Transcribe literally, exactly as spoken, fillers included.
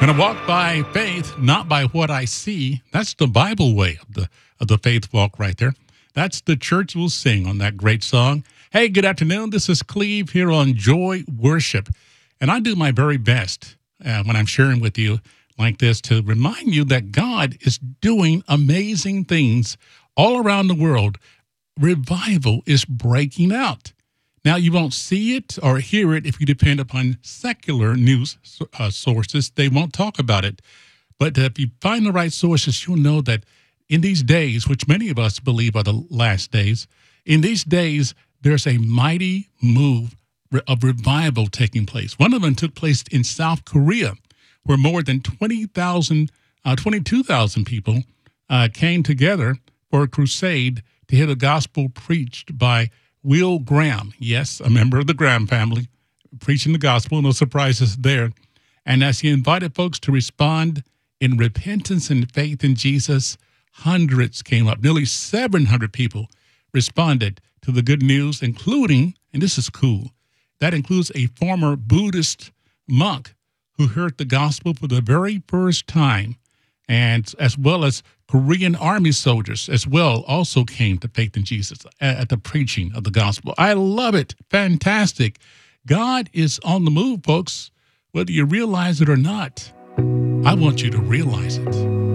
Gonna walk by faith, not by what I see. That's the Bible way of the of the faith walk right there. That's the church will sing on that great song. Hey, good afternoon. This is Cleve here on Joy Worship. And I do my very best uh, when I'm sharing with you like this to remind you that God is doing amazing things all around the world. Revival is breaking out. Now, you won't see it or hear it if you depend upon secular news uh, sources. They won't talk about it. But if you find the right sources, you'll know that in these days, which many of us believe are the last days, in these days, there's a mighty move of revival taking place. One of them took place in South Korea, where more than twenty thousand, uh, twenty-two thousand people uh, came together for a crusade to hear the gospel preached by Will Graham, yes, a member of the Graham family, preaching the gospel, no surprises there. And as he invited folks to respond in repentance and faith in Jesus, hundreds came up. Nearly seven hundred people responded to the good news, including, and this is cool, that includes a former Buddhist monk who heard the gospel for the very first time, and as well as Korean army soldiers as well also came to faith in Jesus at the preaching of the gospel. I love it. Fantastic. God is on the move, folks, whether you realize it or not. I want you to realize it.